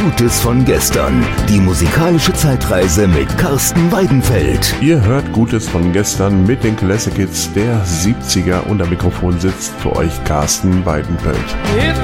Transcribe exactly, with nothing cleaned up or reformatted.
Gutes von gestern. Die musikalische Zeitreise mit Carsten Weidenfeld. Ihr hört Gutes von gestern mit den Classic Hits der siebziger und am Mikrofon sitzt für euch Carsten Weidenfeld.